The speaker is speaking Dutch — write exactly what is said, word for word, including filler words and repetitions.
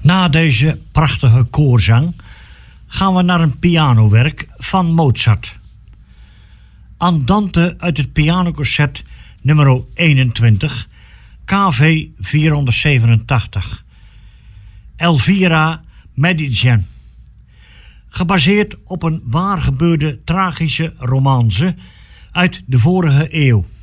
Na deze prachtige koorzang gaan we naar een pianowerk van Mozart. Andante uit het pianoconcert nummer eenentwintig, K V vierhonderdzevenentachtig. Elvira Madigan. Gebaseerd op een waar gebeurde tragische romance uit de vorige eeuw.